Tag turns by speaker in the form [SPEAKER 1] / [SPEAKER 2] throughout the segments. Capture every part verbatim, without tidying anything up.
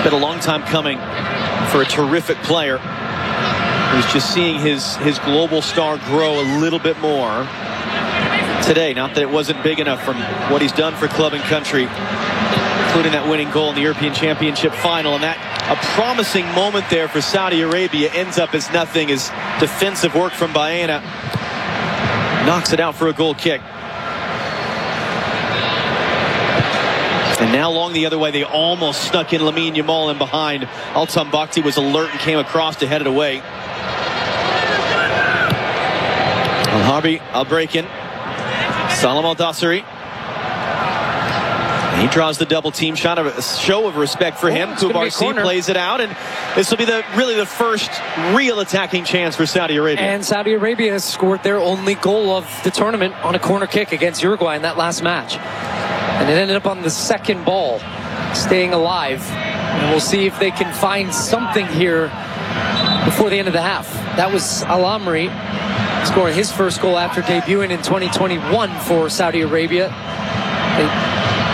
[SPEAKER 1] been a long time coming for a terrific player who's just seeing his, his global star grow a little bit more today. Not that it wasn't big enough from what he's done for club and country, including that winning goal in the European Championship final. And that a promising moment there for Saudi Arabia ends up as nothing as defensive work from Baena knocks it out for a goal kick. And now along the other way, they almost snuck in Lamine Yamal in behind. Altan Bakhti was alert and came across to head it away. Al-Harbi, Al-Breakin, Salam Al-Dassari. He draws the double team shot, of a show of respect for him. Kubarsi plays it out, and this will be the really the first real attacking chance for Saudi Arabia.
[SPEAKER 2] And Saudi Arabia has scored their only goal of the tournament on a corner kick against Uruguay in that last match. And it ended up on the second ball, staying alive. And we'll see if they can find something here before the end of the half. That was Al Amri scoring his first goal after debuting in twenty twenty-one for Saudi Arabia. They,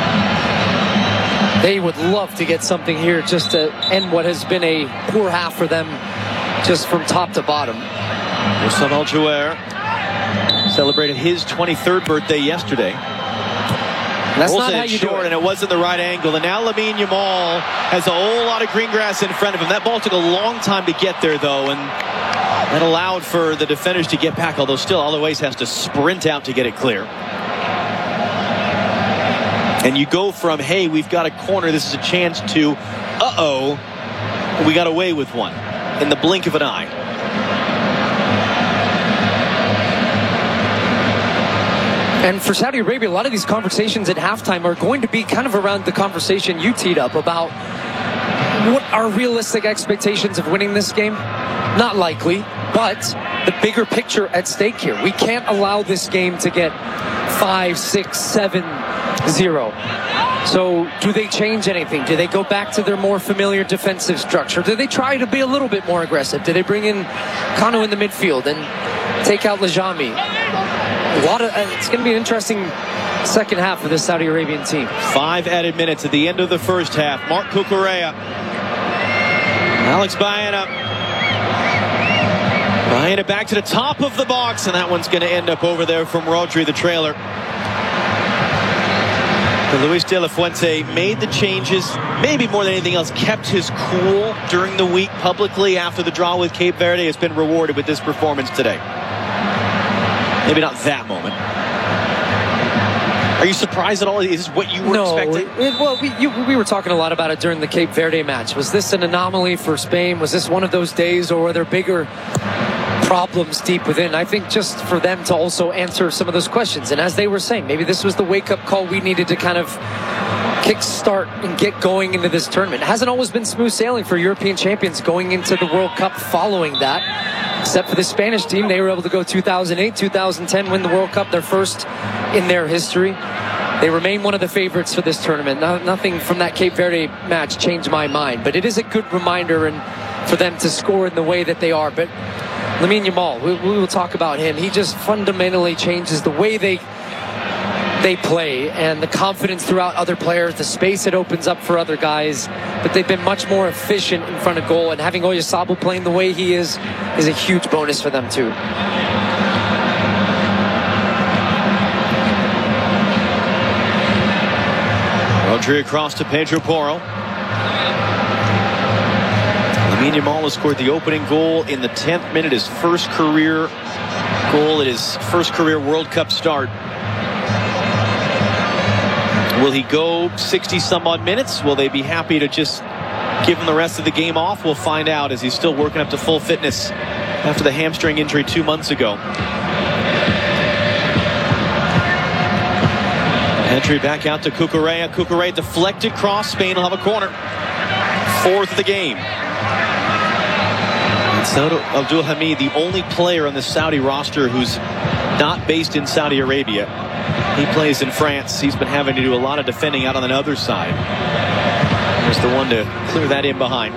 [SPEAKER 2] They would love to get something here just to end what has been a poor half for them just from top to bottom.
[SPEAKER 1] Wissam El Jouer celebrated his twenty-third birthday yesterday.
[SPEAKER 2] That's not how you do
[SPEAKER 1] short,
[SPEAKER 2] it.
[SPEAKER 1] and it wasn't the right angle. And now Lamine Yamal has a whole lot of green grass in front of him. That ball took a long time to get there, though, and that allowed for the defenders to get back, although still Alaouez has to sprint out to get it clear. And you go from, hey, we've got a corner, this is a chance, to, uh-oh, we got away with one in the blink of an eye.
[SPEAKER 2] And for Saudi Arabia, a lot of these conversations at halftime are going to be kind of around the conversation you teed up about what are realistic expectations of winning this game? Not likely, but the bigger picture at stake here. We can't allow this game to get five, six, seven, zero. So do they change anything? Do they go back to their more familiar defensive structure? Do they try to be a little bit more aggressive? Do they bring in Kanu in the midfield and take out Lajami? A lot of, uh, it's going to be an interesting second half for the Saudi Arabian team.
[SPEAKER 1] Five added minutes at the end of the first half. Marc Cucurella, Alex Baena. Baena back to the top of the box, and that one's going to end up over there from Rodri, the trailer. Luis de la Fuente made the changes, maybe more than anything else, kept his cool during the week publicly after the draw with Cape Verde. Has been rewarded with this performance today. Maybe not that moment. Are you surprised at all? Is this what you were
[SPEAKER 2] no,
[SPEAKER 1] expecting?
[SPEAKER 2] It, well, we, you, we were talking a lot about it during the Cape Verde match. Was this an anomaly for Spain? Was this one of those days, or were there bigger problems deep within? I think just for them to also answer some of those questions. And as they were saying, maybe this was the wake-up call we needed to kind of kick-start and get going into this tournament. It hasn't always been smooth sailing for European champions going into the World Cup following that. Except for the Spanish team, they were able to go two thousand eight, two thousand ten, win the World Cup, their first in their history. They remain one of the favorites for this tournament. No, nothing from that Cape Verde match changed my mind. But it is a good reminder and for them to score in the way that they are. But Lamine Yamal, we, we will talk about him. He just fundamentally changes the way they they play and the confidence throughout other players, the space it opens up for other guys. But they've been much more efficient in front of goal, and having Oyarzabal playing the way he is is a huge bonus for them too.
[SPEAKER 1] Rodri across to Pedro Porro. Lamine Yamal has scored the opening goal in the tenth minute, his first career goal at his first career World Cup start. Will he go sixty some odd minutes? Will they be happy to just give him the rest of the game off? We'll find out, as he's still working up to full fitness after the hamstring injury two months ago. Entry back out to Cucurella. Cucurella deflected cross. Spain will have a corner. Fourth of the game. Saud Abdul Hamid, the only player on the Saudi roster who's not based in Saudi Arabia. He plays in France. He's been having to do a lot of defending out on the other side. Here's the one to clear that in behind.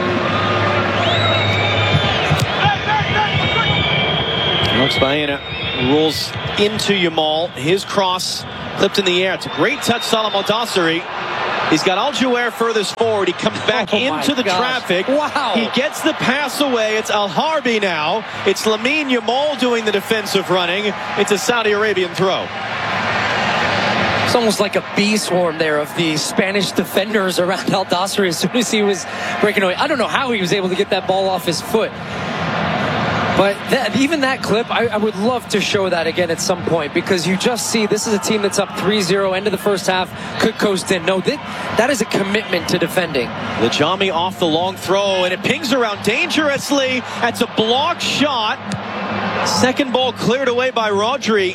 [SPEAKER 1] Alex Baena rolls into Yamal. His cross clipped in the air. It's a great touch, Salam Al-Dassari. He's got Al-Juair furthest forward. He comes back
[SPEAKER 2] oh
[SPEAKER 1] into the
[SPEAKER 2] gosh.
[SPEAKER 1] traffic.
[SPEAKER 2] Wow.
[SPEAKER 1] He gets the pass away. It's Al-Harbi now. It's Lamine Yamal doing the defensive running. It's a Saudi Arabian throw.
[SPEAKER 2] It's almost like a bee swarm there of the Spanish defenders around Al Dossary as soon as he was breaking away. I don't know how he was able to get that ball off his foot. But that, even that clip, I, I would love to show that again at some point, because you just see this is a team that's up three zero, end of the first half, could coast in. No, that, that is a commitment to defending.
[SPEAKER 1] Lajami off the long throw, and it pings around dangerously. That's a blocked shot. Second ball cleared away by Rodri,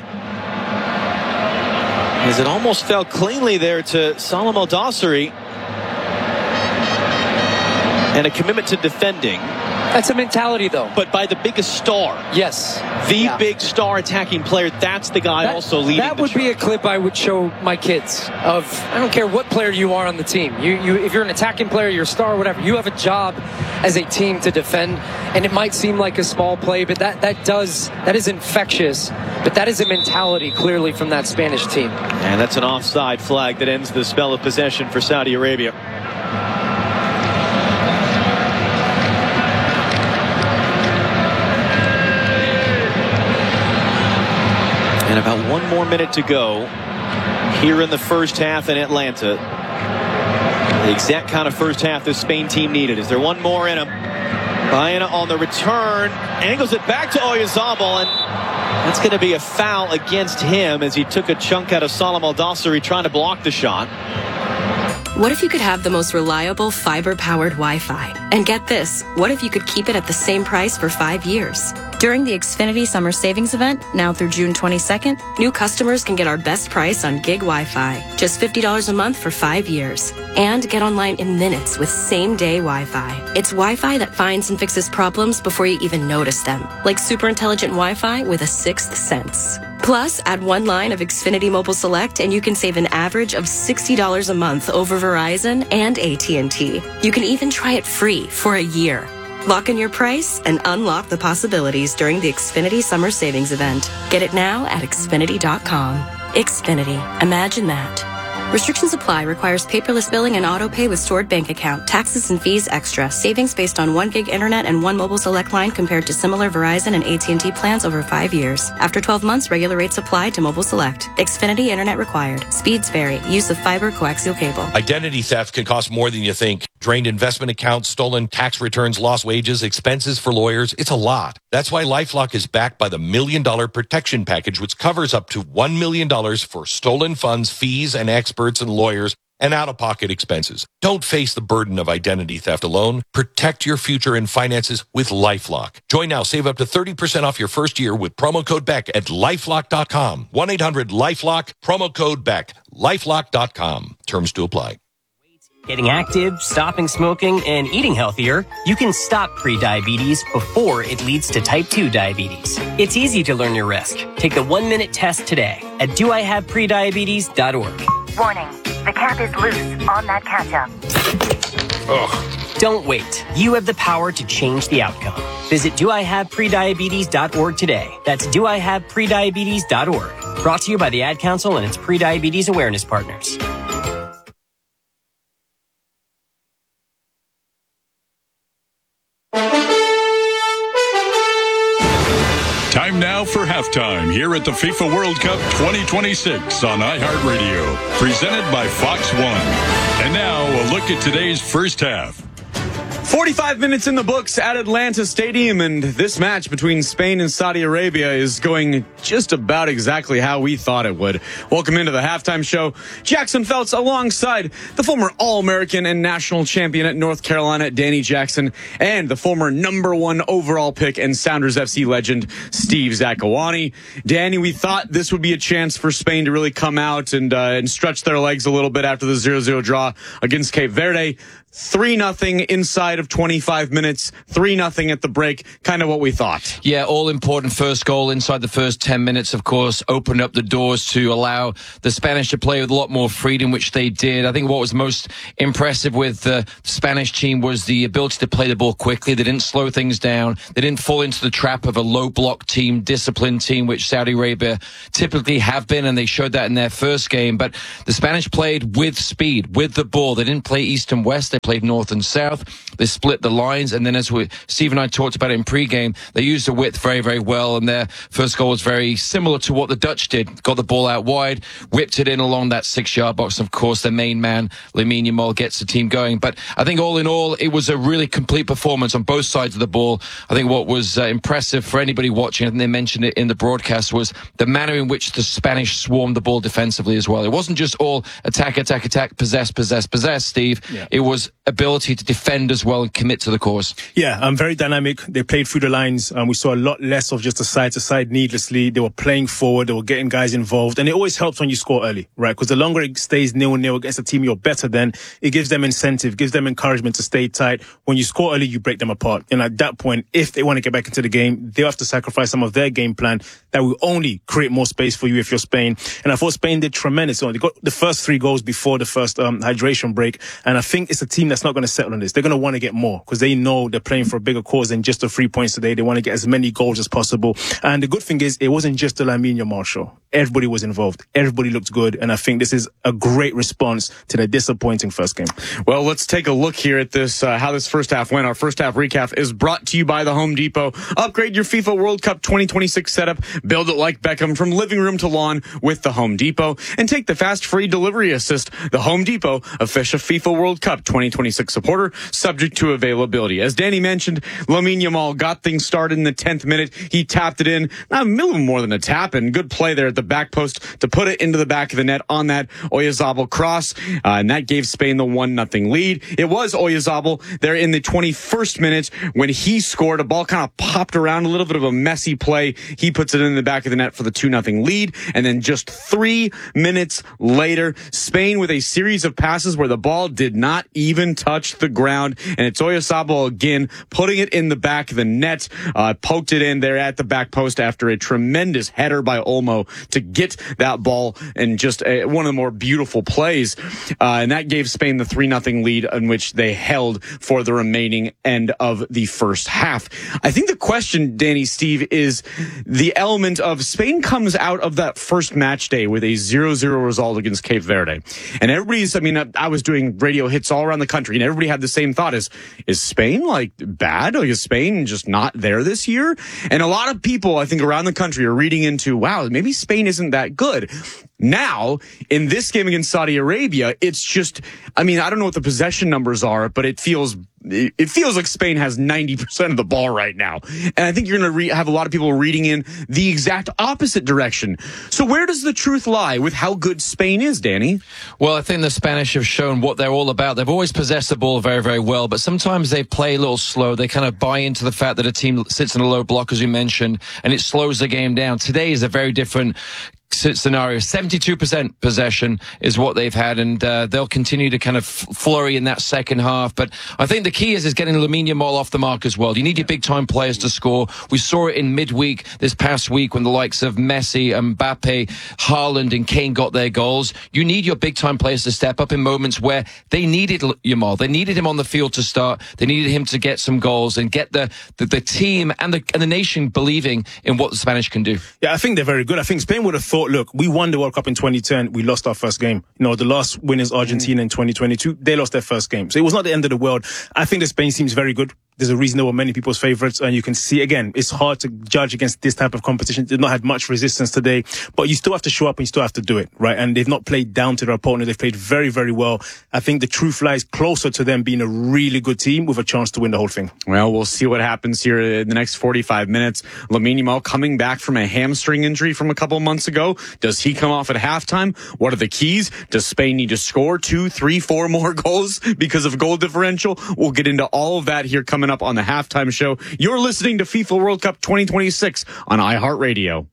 [SPEAKER 1] as it almost fell cleanly there to Salam Al Dossary. And a commitment to defending.
[SPEAKER 2] That's a mentality, though.
[SPEAKER 1] But by the biggest star.
[SPEAKER 2] Yes.
[SPEAKER 1] The
[SPEAKER 2] yeah.
[SPEAKER 1] big star attacking player. That's the guy
[SPEAKER 2] that,
[SPEAKER 1] also leading
[SPEAKER 2] That
[SPEAKER 1] the
[SPEAKER 2] would
[SPEAKER 1] charge.
[SPEAKER 2] be a clip I would show my kids of, I don't care what player you are on the team. You, you, if you're an attacking player, you're a star, whatever, you have a job as a team to defend. And it might seem like a small play, but that, that does, that is infectious. But that is a mentality clearly from that Spanish team.
[SPEAKER 1] And that's an offside flag that ends the spell of possession for Saudi Arabia. And about one more minute to go here in the first half in Atlanta. The exact kind of first half this Spain team needed. Is there one more in him? Baena on the return. Angles it back to Oyarzabal, and that's going to be a foul against him as he took a chunk out of Salam Al Dossary trying to block the shot.
[SPEAKER 3] What if you could have the most reliable fiber-powered Wi-Fi? And get this, what if you could keep it at the same price for five years? During the Xfinity Summer Savings Event, now through June twenty-second, new customers can get our best price on gig Wi-Fi, just fifty dollars a month for five years. And get online in minutes with same-day Wi-Fi. It's Wi-Fi that finds and fixes problems before you even notice them, like super intelligent Wi-Fi with a sixth sense. Plus, add one line of Xfinity Mobile Select and you can save an average of sixty dollars a month over Verizon and A T and T. You can even try it free for a year. Lock in your price and unlock the possibilities during the Xfinity Summer Savings Event. Get it now at Xfinity dot com. Xfinity. Imagine that. Restrictions apply. Requires paperless billing and auto pay with stored bank account. Taxes and fees extra. Savings based on one gig internet and one mobile select line compared to similar Verizon and A T and T plans over five years. After twelve months, regular rates apply to mobile select. Xfinity internet required. Speeds vary. Use of fiber coaxial cable.
[SPEAKER 4] Identity theft can cost more than you think. Drained investment accounts, stolen tax returns, lost wages, expenses for lawyers. It's a lot. That's why LifeLock is backed by the Million Dollar Protection Package, which covers up to one million dollars for stolen funds, fees, and experts and lawyers and out-of-pocket expenses. Don't face the burden of identity theft alone. Protect your future and finances with LifeLock. Join now. Save up to thirty percent off your first year with promo code Beck at lifelock dot com. one eight hundred lifelock, promo code Beck. lifelock dot com. Terms to apply.
[SPEAKER 5] Getting active, stopping smoking, and eating healthier, you can stop prediabetes before it leads to type two diabetes. It's easy to learn your risk. Take the one-minute test today at do I have prediabetes dot org.
[SPEAKER 6] Warning, the cap is loose on that catch-up.
[SPEAKER 5] Ugh. Don't wait. You have the power to change the outcome. Visit do I have prediabetes dot org today. That's do I have prediabetes dot org. Brought to you by the Ad Council and its prediabetes awareness partners.
[SPEAKER 7] Time now for halftime here at the FIFA World Cup twenty twenty-six on iHeartRadio, presented by Fox One. And now a look at today's first half.
[SPEAKER 8] forty-five minutes in the books at Atlanta Stadium, and this match between Spain and Saudi Arabia is going just about exactly how we thought it would. Welcome into the halftime show. Jackson Feltz alongside the former All-American and national champion at North Carolina, Danny Jackson, and the former number one overall pick and Sounders F C legend, Steve Zakawani. Danny, we thought this would be a chance for Spain to really come out and, uh, and stretch their legs a little bit after the zero zero draw against Cape Verde. three nothing inside of twenty-five minutes, three nothing at the break, kind of what we thought.
[SPEAKER 9] Yeah, all important first goal inside the first ten minutes, of course, opened up the doors to allow the Spanish to play with a lot more freedom, which they did. I think what was most impressive with the Spanish team was the ability to play the ball quickly. They didn't slow things down. They didn't fall into the trap of a low block team, disciplined team, which Saudi Arabia typically have been, and they showed that in their first game. But the Spanish played with speed, with the ball. They didn't play east and west. They played north and south. They split the lines, and then as we, Steve and I talked about it in pregame, they used the width very, very well, and their first goal was very similar to what the Dutch did. Got the ball out wide, whipped it in along that six-yard box. Of course, their main man, Lamine Yamal, gets the team going. But I think all in all, it was a really complete performance on both sides of the ball. I think what was uh, impressive for anybody watching, and they mentioned it in the broadcast, was the manner in which the Spanish swarmed the ball defensively as well. It wasn't just all attack, attack, attack, possess, possess, possess, Steve. Yeah. It was ability to defend as well and commit to the cause.
[SPEAKER 10] Yeah, um, very dynamic. They played through the lines. Um, we saw a lot less of just a side-to-side needlessly. They were playing forward. They were getting guys involved. And it always helps when you score early, right? Because the longer it stays nil-nil against a team you're better than, it gives them incentive, gives them encouragement to stay tight. When you score early, you break them apart. And at that point, if they want to get back into the game, they'll have to sacrifice some of their game plan that will only create more space for you if you're Spain. And I thought Spain did tremendous. So they got the first three goals before the first um, hydration break. And I think it's a team that's not going to settle on this. They're going to want to get more because they know they're playing for a bigger cause than just the three points today. They want to get as many goals as possible. And the good thing is, it wasn't just the Lamine Yamal show. Everybody was involved. Everybody looked good. And I think this is a great response to their disappointing first game.
[SPEAKER 8] Well, let's take a look here at this, uh, how this first half went. Our first half recap is brought to you by the Home Depot. Upgrade your FIFA World Cup twenty twenty-six setup. Build it like Beckham from living room to lawn with the Home Depot. And take the fast free delivery assist. The Home Depot, official FIFA World Cup twenty twenty-six supporter, subject to availability. As Danny mentioned, Lamine Yamal got things started in the tenth minute. He tapped it in. Not a little more than a tap, and good play there at the back post to put it into the back of the net on that Oyarzabal cross. Uh, and that gave Spain the one nothing lead. It was Oyarzabal there in the twenty-first minute when he scored. A ball kind of popped around, a little bit of a messy play. He puts it in the back of the net for the two nothing lead. And then just three minutes later, Spain with a series of passes where the ball did not even touch the ground. And it's Oyarzabal again putting it in the back of the net. Uh, poked it in there at the back post after a tremendous header by Olmo to get that ball, and just a, one of the more beautiful plays. Uh, and that gave Spain the three nothing lead, in which they held for the remaining end of the first half. I think the question, Danny, Steve, is the element of Spain comes out of that first match day with a zero zero result against Cape Verde. And everybody's, I mean, I, I was doing radio hits all around the country, and everybody had the same thought: is, is Spain like bad? Like, is Spain just not there this year? And a lot of people, I think, around the country are reading into, wow, maybe Spain isn't that good. Now, in this game against Saudi Arabia, it's just, I mean, I don't know what the possession numbers are, but it feels it feels like Spain has ninety percent of the ball right now. And I think you're going to re- have a lot of people reading in the exact opposite direction. So where does the truth lie with how good Spain is, Danny?
[SPEAKER 9] Well, I think the Spanish have shown what they're all about. They've always possessed the ball very, very well, but sometimes they play a little slow. They kind of buy into the fact that a team sits in a low block, as you mentioned, and it slows the game down. Today is a very different scenario. seventy-two percent possession is what they've had, and uh, they'll continue to kind of flurry in that second half. But I think the key is is getting Lamine Yamal off the mark as well. You need your big time players to score. We saw it in midweek this past week when the likes of Messi, Mbappe, Haaland and Kane got their goals. You need your big time players to step up in moments where they needed Yamal. They needed him on the field to start. They needed him to get some goals and get the the, the team and the and the nation believing in what the Spanish can do.
[SPEAKER 10] Yeah, I think they're very good. I think Spain would have thought, look, we won the World Cup in twenty ten. We lost our first game. You know, the last winners, Argentina, mm. in twenty twenty-two, they lost their first game. So it was not the end of the world. I think the Spain seems very good. There's a reason they were many people's favourites, and you can see, again, it's hard to judge against this type of competition. They've not had much resistance today, but you still have to show up and you still have to do it, right? And they've not played down to their opponent. They've played very, very well. I think the truth lies closer to them being a really good team with a chance to win the whole thing.
[SPEAKER 8] Well, we'll see what happens here in the next forty-five minutes. Lamine Yamal coming back from a hamstring injury from a couple months ago. Does he come off at halftime? What are the keys? Does Spain need to score two, three, four more goals because of goal differential? We'll get into all of that here coming up on the halftime show. You're listening to FIFA World Cup twenty twenty-six on iHeartRadio.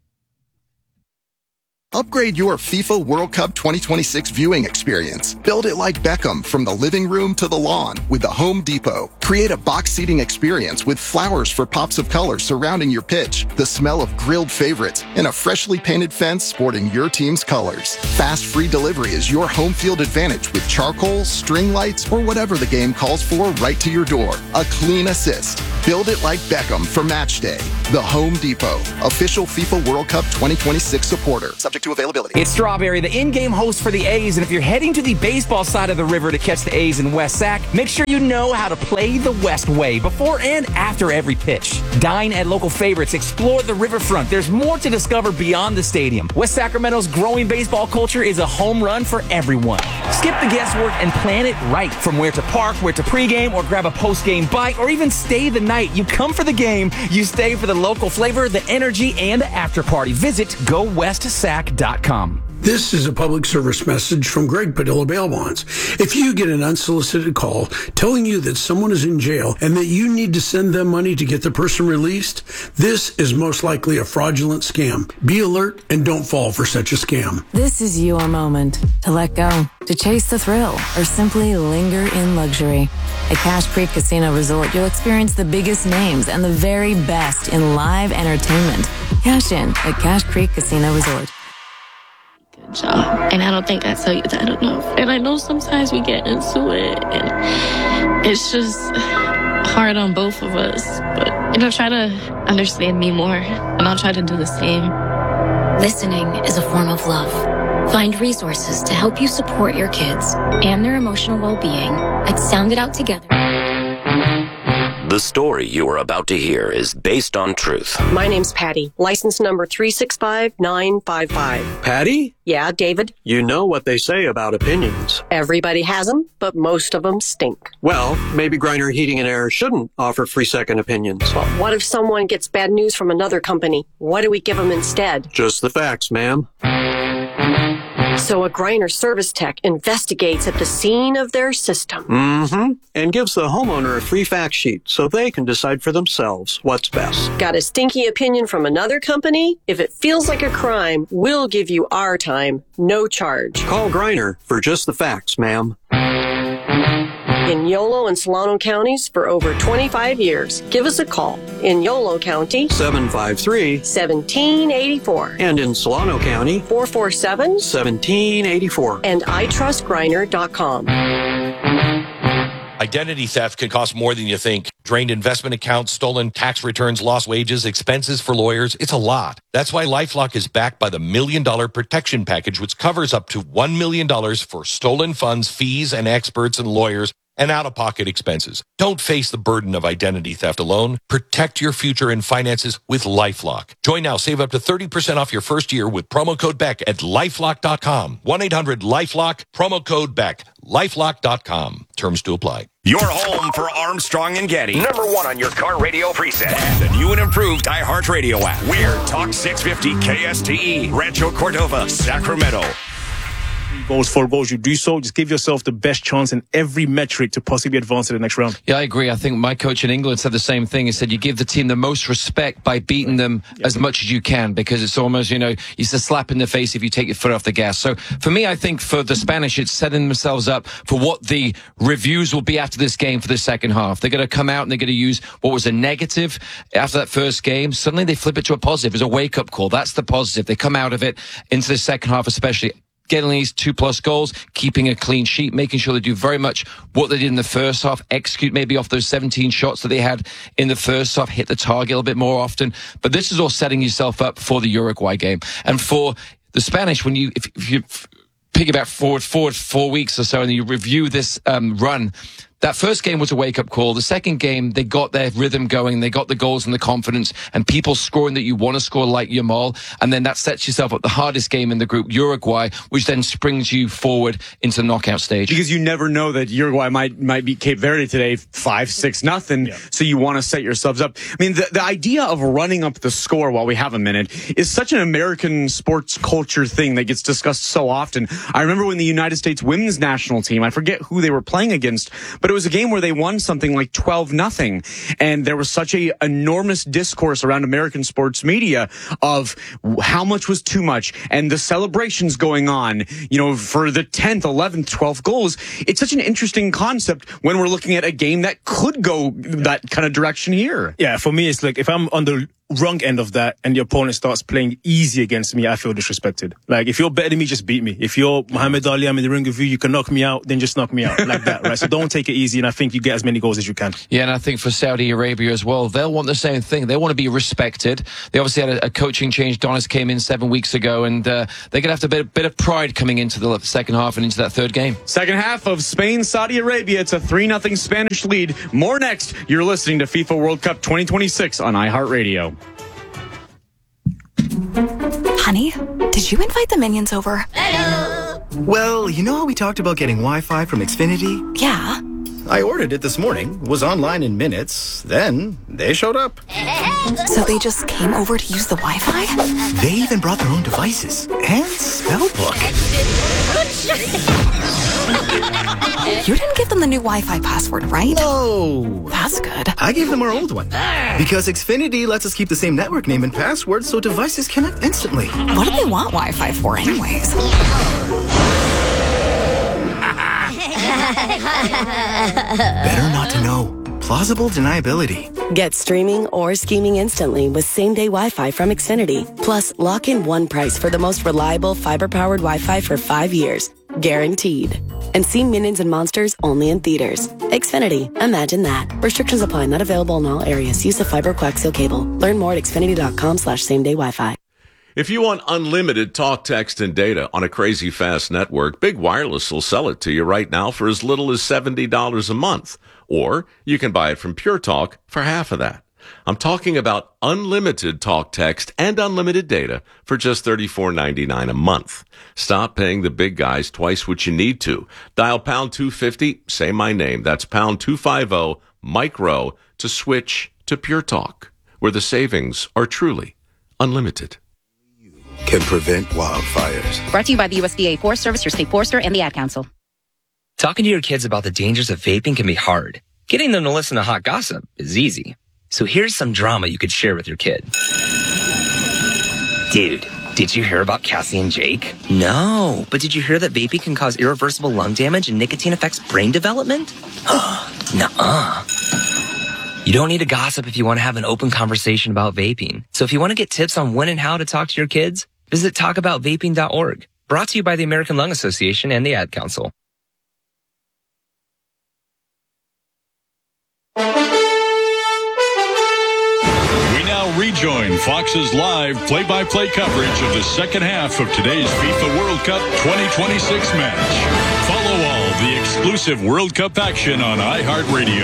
[SPEAKER 11] Upgrade your FIFA World Cup twenty twenty-six viewing experience. Build it like Beckham from the living room to the lawn with the Home Depot. Create a box seating experience with flowers for pops of color surrounding your pitch, the smell of grilled favorites, and a freshly painted fence sporting your team's colors. Fast free delivery is your home field advantage with charcoal, string lights, or whatever the game calls for right to your door. A clean assist. Build it like Beckham for match day. The Home Depot, official FIFA World Cup twenty twenty-six supporter. Subject to availability.
[SPEAKER 12] It's Strawberry, the in-game host for the A's, and if you're heading to the baseball side of the river to catch the A's in West Sac, make sure you know how to play the West way before and after every pitch. Dine at local favorites, explore the riverfront. There's more to discover beyond the stadium. West Sacramento's growing baseball culture is a home run for everyone. Skip the guesswork and plan it right. From where to park, where to pregame, or grab a postgame bite, or even stay the night. You come for the game, you stay for the local flavor, the energy, and the after party. Visit go west sac dot com.
[SPEAKER 13] This is a public service message from Greg Padilla Bail Bonds. If you get an unsolicited call telling you that someone is in jail and that you need to send them money to get the person released, this is most likely a fraudulent scam. Be alert and don't fall for such a scam.
[SPEAKER 14] This is your moment to let go, to chase the thrill, or simply linger in luxury. At Cache Creek Casino Resort, you'll experience the biggest names and the very best in live entertainment. Cash in at Cache Creek Casino Resort.
[SPEAKER 15] Job. And I don't think I tell you that enough. And I know sometimes we get into it and it's just hard on both of us. But, you know, try to understand me more and I'll try to do the same.
[SPEAKER 16] Listening is a form of love. Find resources to help you support your kids and their emotional well-being at Sound It Out Together.
[SPEAKER 17] The story you are about to hear is based on truth.
[SPEAKER 18] My name's Patty, license number three six five nine five five.
[SPEAKER 19] Patty?
[SPEAKER 18] Yeah, David?
[SPEAKER 19] You know what they say about opinions.
[SPEAKER 18] Everybody has them, but most of them stink.
[SPEAKER 19] Well, maybe Griner Heating and Air shouldn't offer free second opinions.
[SPEAKER 18] Well, what if someone gets bad news from another company? What do we give them instead?
[SPEAKER 19] Just the facts, ma'am.
[SPEAKER 18] So a Griner service tech investigates at the scene of their system.
[SPEAKER 19] Mm-hmm. And gives the homeowner a free fact sheet so they can decide for themselves what's best.
[SPEAKER 18] Got a stinky opinion from another company? If it feels like a crime, we'll give you our time, no charge.
[SPEAKER 19] Call Griner for just the facts, ma'am.
[SPEAKER 18] In Yolo and Solano counties for over twenty-five years. Give us a call. In Yolo County,
[SPEAKER 19] seven five three,
[SPEAKER 18] one seven eight four.
[SPEAKER 19] And in Solano County,
[SPEAKER 18] four four seven,
[SPEAKER 19] one seven eight four.
[SPEAKER 18] And I trust griner dot com.
[SPEAKER 4] Identity theft can cost more than you think. Drained investment accounts, stolen tax returns, lost wages, expenses for lawyers. It's a lot. That's why LifeLock is backed by the Million Dollar Protection Package, which covers up to one million dollars for stolen funds, fees, and experts and lawyers, and out-of-pocket expenses. Don't face the burden of identity theft alone. Protect your future and finances with LifeLock. Join now. Save up to thirty percent off your first year with promo code Beck at lifelock dot com. one eight hundred lifelock, promo code Beck. lifelock dot com. Terms to apply.
[SPEAKER 20] Your home for Armstrong and Getty. Number one on your car radio preset. And the new and improved iHeartRadio app. We're Talk six fifty K S T E, Rancho Cordova, Sacramento.
[SPEAKER 10] Goals, four goals, you do so. Just give yourself the best chance in every metric to possibly advance to the next round.
[SPEAKER 9] Yeah, I agree. I think my coach in England said the same thing. He said you give the team the most respect by beating them yeah. as much as you can, because it's almost, you know, it's a slap in the face if you take your foot off the gas. So for me, I think for the Spanish, it's setting themselves up for what the reviews will be after this game for the second half. They're going to come out and they're going to use what was a negative after that first game. Suddenly they flip it to a positive. It's a wake-up call. That's the positive. They come out of it into the second half, especially getting these two plus goals, keeping a clean sheet, making sure they do very much what they did in the first half, execute maybe off those seventeen shots that they had in the first half, hit the target a little bit more often. But this is all setting yourself up for the Uruguay game. And for the Spanish, when you, if, if you piggyback forward, forward four weeks or so and you review this um, run, that first game was a wake-up call. The second game, they got their rhythm going. They got the goals and the confidence and people scoring that you want to score like Yamal. And then that sets yourself up the hardest game in the group, Uruguay, which then springs you forward into the knockout stage.
[SPEAKER 8] Because you never know that Uruguay might might beat Cape Verde today five six nothing. Yeah. So you want to set yourselves up. I mean, the, the idea of running up the score while we have a minute is such an American sports culture thing that gets discussed so often. I remember when the United States women's national team, I forget who they were playing against, but but it was a game where they won something like twelve nothing. And there was such a enormous discourse around American sports media of how much was too much and the celebrations going on, you know, for the tenth, eleventh, twelfth goals. It's such an interesting concept when we're looking at a game that could go that kind of direction here.
[SPEAKER 10] Yeah, for me, it's like if I'm on the wrong end of that and the opponent starts playing easy against me, I feel disrespected. Like, if you're better than me, just beat me. If you're Muhammad Ali, I'm in the ring with you, you can knock me out, then just knock me out like that, right? So don't take it easy, and I think you get as many goals as you can.
[SPEAKER 9] Yeah, and I think for Saudi Arabia as well, they'll want the same thing. They want to be respected. They obviously had a, a coaching change. Donis came in seven weeks ago, and uh, they're going to have a bit, bit of pride coming into the second half and into that third game.
[SPEAKER 8] Second half of Spain, Saudi Arabia. It's a three nothing Spanish lead. More next. You're listening to FIFA World Cup twenty twenty-six on iHeartRadio.
[SPEAKER 21] Honey, did you invite the minions over?
[SPEAKER 22] Hello. Well, you know how we talked about getting Wi-Fi from Xfinity?
[SPEAKER 21] Yeah.
[SPEAKER 22] I ordered it this morning, was online in minutes, then they showed up.
[SPEAKER 21] So they just came over to use the Wi-Fi?
[SPEAKER 22] They even brought their own devices and spellbook.
[SPEAKER 21] You didn't give them the new Wi-Fi password, right?
[SPEAKER 22] No.
[SPEAKER 21] That's good.
[SPEAKER 22] I gave them our old one. Because Xfinity lets us keep the same network name and password so devices connect instantly.
[SPEAKER 21] What do they want Wi-Fi for anyways?
[SPEAKER 22] Better not to know. Plausible deniability.
[SPEAKER 23] Get streaming or scheming instantly with same-day Wi-Fi from Xfinity. Plus, lock in one price for the most reliable fiber-powered Wi-Fi for five years. Guaranteed. And see Minions and Monsters only in theaters. Xfinity. Imagine that. Restrictions apply. Not available in all areas. Use of fiber coaxial cable. Learn more at xfinity.com slash same-day Wi-Fi.
[SPEAKER 24] If you want unlimited talk, text, and data on a crazy fast network, Big Wireless will sell it to you right now for as little as seventy dollars a month. Or you can buy it from Pure Talk for half of that. I'm talking about unlimited talk, text, and unlimited data for just thirty-four ninety-nine a month. Stop paying the big guys twice what you need to. Dial pound two fifty, say my name. That's pound two fifty, micro, to switch to Pure Talk, where the savings are truly unlimited.
[SPEAKER 25] Can prevent wildfires.
[SPEAKER 26] Brought to you by the U S D A Forest Service, your state forester, and the Ad Council.
[SPEAKER 27] Talking to your kids about the dangers of vaping can be hard. Getting them to listen to hot gossip is easy. So here's some drama you could share with your kid. Dude, did you hear about Cassie and Jake? No, but did you hear that vaping can cause irreversible lung damage and nicotine affects brain development? Nuh-uh. You don't need to gossip if you want to have an open conversation about vaping. So if you want to get tips on when and how to talk to your kids, visit talk about vaping dot org. Brought to you by the American Lung Association and the Ad Council.
[SPEAKER 7] We now rejoin Fox's live play-by-play coverage of the second half of today's FIFA World Cup twenty twenty-six match. Follow all the exclusive World Cup action on iHeartRadio.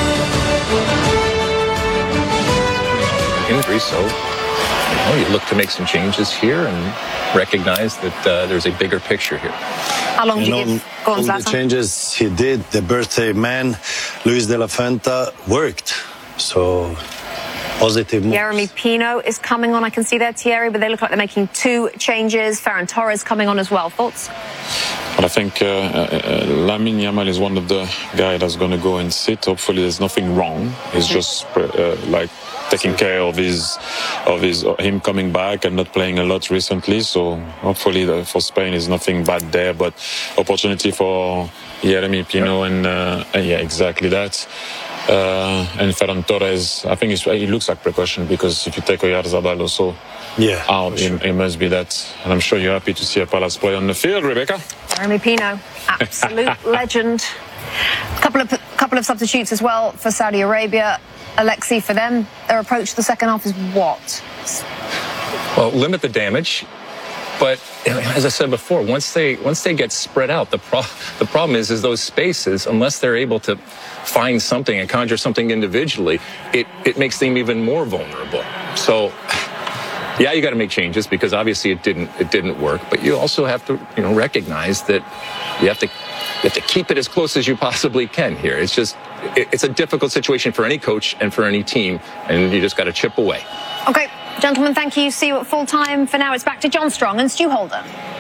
[SPEAKER 28] In Greece, so you know, you look to make some changes here and recognize that uh, there's a bigger picture here.
[SPEAKER 29] How long do you
[SPEAKER 28] And
[SPEAKER 29] give? Go on,
[SPEAKER 28] on the
[SPEAKER 29] Zlatan.
[SPEAKER 28] changes he did, the birthday man, Luis de la Fuente, worked. So positive moves.
[SPEAKER 29] Jeremy Pino is coming on. I can see there, Thierry, but they look like they're making two changes. Ferran Torres coming on as well. Thoughts?
[SPEAKER 30] But I think uh, uh, Lamine Yamal is one of the guys that's going to go and sit. Hopefully, there's nothing wrong. He's just uh, like taking care of his, of his, uh, him coming back and not playing a lot recently. So hopefully, the, for Spain, is nothing bad there. But opportunity for Jeremy Pino and uh, yeah, exactly that. Uh, and Ferran Torres, I think it's, it looks like precaution because if you take Oyarzabal also
[SPEAKER 28] yeah,
[SPEAKER 30] out, it, it must be that. And I'm sure you're happy to see a Palace play on the field, Rebecca.
[SPEAKER 29] Jeremy Pino, absolute legend. A couple of couple of substitutes as well for Saudi Arabia. Alexi, for them, their approach to the second half is what?
[SPEAKER 28] Well, limit the damage. But as I said before, once they once they get spread out, the pro- the problem is is those spaces, unless they're able to find something and conjure something individually, it, it makes them even more vulnerable. So yeah, you got to make changes because obviously it didn't it didn't work. But you also have to you know recognize that you have to you have to keep it as close as you possibly can here. It's just it, it's a difficult situation for any coach and for any team, and you just got to chip away.
[SPEAKER 29] Okay, gentlemen, thank you. See you at full time. For now, it's back to John Strong and Stu Holden.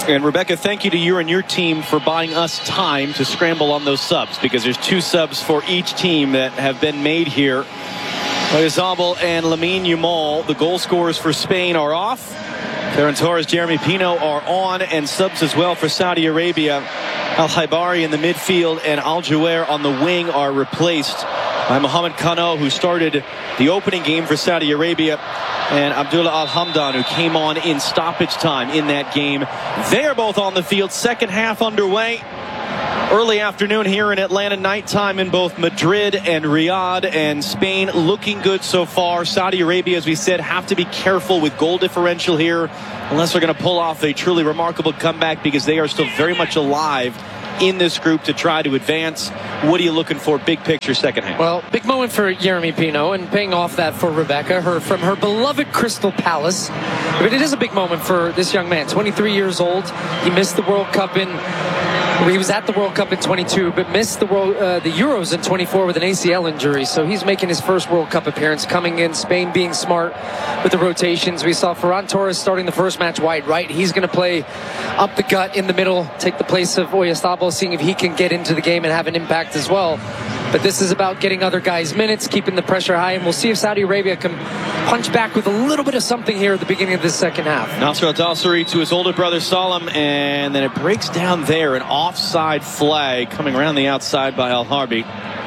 [SPEAKER 1] And Rebecca, thank you to you and your team for buying us time to scramble on those subs, because there's two subs for each team that have been made here. Oyarzabal and Lamine Yamal, the goal scorers for Spain, are off. Ferran Torres, Jeremy Pino are on, and subs as well for Saudi Arabia. Al Haibari in the midfield and Al Juair on the wing are replaced by Mohamed Kano, who started the opening game for Saudi Arabia, and Abdullah Al-Hamdan, who came on in stoppage time in that game. They are both on the field. Second half underway. Early afternoon here in Atlanta, nighttime in both Madrid and Riyadh, and Spain looking good so far. Saudi Arabia, as we said, have to be careful with goal differential here unless they're going to pull off a truly remarkable comeback, because they are still very much alive in this group to try to advance. What are you looking for, big picture, second half?
[SPEAKER 2] Well, big moment for Jeremy Pino, and paying off that for Rebecca, her from her beloved Crystal Palace. But it is a big moment for this young man, twenty-three years old. He missed the World Cup in He was at the World Cup in twenty-two, but missed the World, uh, the Euros in twenty-four with an A C L injury. So he's making his first World Cup appearance, coming in. Spain being smart with the rotations. We saw Ferran Torres starting the first match wide right. He's going to play up the gut in the middle, take the place of Oyarzabal, seeing if he can get into the game and have an impact as well. But this is about getting other guys minutes, keeping the pressure high, and we'll see if Saudi Arabia can punch back with a little bit of something here at the beginning of this second half.
[SPEAKER 1] Nasser Al-Dawsari to his older brother Salam, and then it breaks down there. An offside flag coming around the outside by Al-Harbi.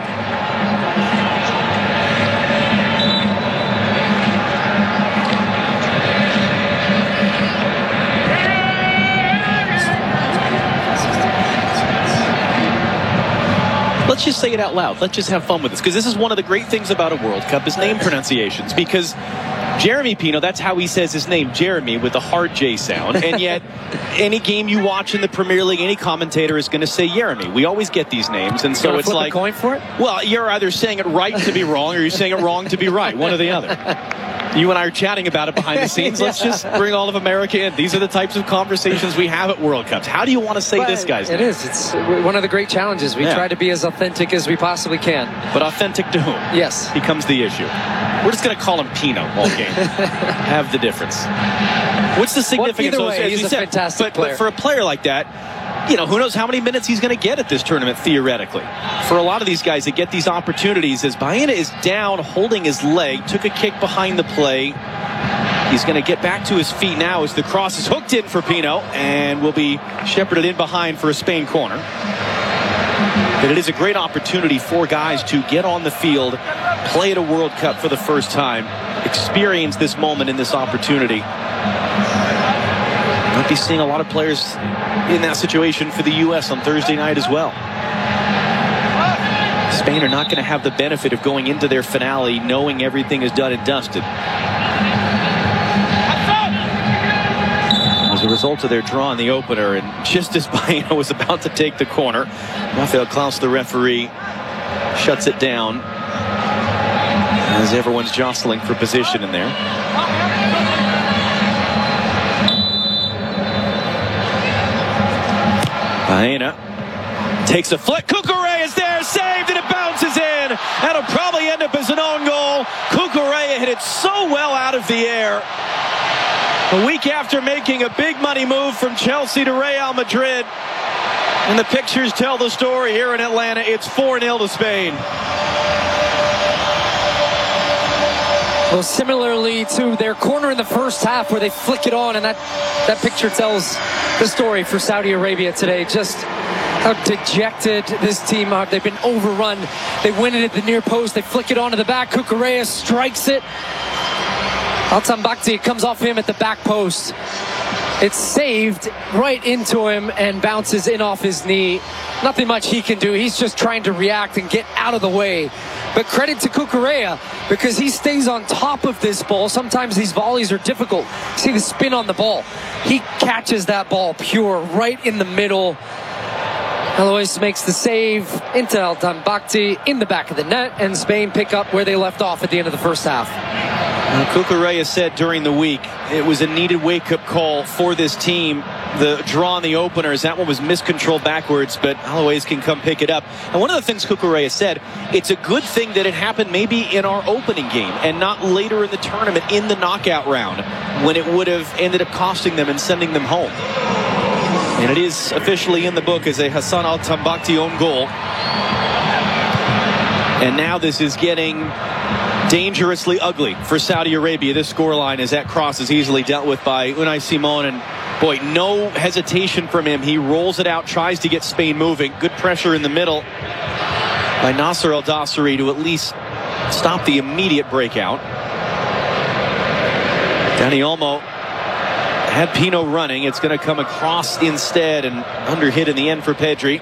[SPEAKER 1] Let's just say it out loud. Let's just have fun with this, because this is one of the great things about a World Cup is name pronunciations. Because Jeremy Pino, that's how he says his name, Jeremy, with a hard J sound. And yet, any game you watch in the Premier League, any commentator is going to say Jeremy. We always get these names, and so it's
[SPEAKER 2] flip
[SPEAKER 1] like
[SPEAKER 2] a coin for it.
[SPEAKER 1] Well, you're either saying it right to be wrong, or you're saying it wrong to be right. One or the other. You and I are chatting about it behind the scenes. Let's just bring all of America in. These are the types of conversations we have at World Cups. How do you want to say
[SPEAKER 2] but
[SPEAKER 1] this guy's
[SPEAKER 2] it
[SPEAKER 1] name?
[SPEAKER 2] It is. It's one of the great challenges. We
[SPEAKER 1] yeah.
[SPEAKER 2] try to be as authentic as we possibly can.
[SPEAKER 1] But authentic to whom?
[SPEAKER 2] Yes.
[SPEAKER 1] Becomes the issue. We're just going to call him Pino all game. Have the difference. What's the significance?
[SPEAKER 2] Well, either way,
[SPEAKER 1] as
[SPEAKER 2] he's
[SPEAKER 1] you
[SPEAKER 2] a
[SPEAKER 1] said,
[SPEAKER 2] fantastic
[SPEAKER 1] but,
[SPEAKER 2] player.
[SPEAKER 1] But for a player like that, you know, who knows how many minutes he's going to get at this tournament, theoretically. For a lot of these guys that get these opportunities, as Baena is down, holding his leg, took a kick behind the play. He's going to get back to his feet now as the cross is hooked in for Pino, and will be shepherded in behind for a Spain corner. But it is a great opportunity for guys to get on the field, play at a World Cup for the first time, experience this moment in this opportunity. Might be seeing a lot of players in that situation for the U S on Thursday night as well. Spain are not going to have the benefit of going into their finale knowing everything is done and dusted. As a result of their draw in the opener, and just as Baena was about to take the corner, Rafael Klaus, the referee, shuts it down as everyone's jostling for position in there. Baena takes a flick. Cucurella is there, saved, and it bounces in. That'll probably end up as an own goal. Cucurella hit it so well out of the air. A week after making a big money move from Chelsea to Real Madrid. And the pictures tell the story here in Atlanta. It's four nil to Spain.
[SPEAKER 2] Well, similarly to their corner in the first half where they flick it on, and that, that picture tells the story for Saudi Arabia today. Just how dejected this team are. They've been overrun. They win it at the near post. They flick it onto the back. Cucurella strikes it. Altan Bakhti comes off him at the back post. It's saved right into him and bounces in off his knee. Nothing much he can do. He's just trying to react and get out of the way. But credit to Cucurella, because he stays on top of this ball. Sometimes these volleys are difficult. See the spin on the ball. He catches that ball pure right in the middle. Alois makes the save into Altan Bakhti in the back of the net, and Spain pick up where they left off at the end of the first half.
[SPEAKER 1] Well, Cucurella said during the week it was a needed wake-up call for this team. The draw in the openers, that one was miscontrolled backwards, but Alois can come pick it up. And one of the things Cucurella said, it's a good thing that it happened maybe in our opening game and not later in the tournament in the knockout round when it would have ended up costing them and sending them home. And it is officially in the book as a Hassan Al-Tambakti own goal. And now this is getting dangerously ugly for Saudi Arabia. This scoreline as that cross is easily dealt with by Unai Simon. And boy, no hesitation from him. He rolls it out, tries to get Spain moving. Good pressure in the middle by Nasser El Dossari to at least stop the immediate breakout. Dani Olmo had Pino running. It's going to come across instead and under hit in the end for Pedri.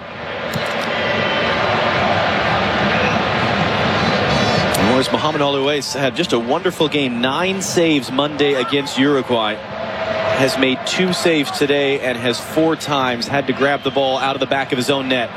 [SPEAKER 1] Whereas Mohamed Al-Owais had just a wonderful game. Nine saves Monday against Uruguay. Has made two saves today and has four times had to grab the ball out of the back of his own net.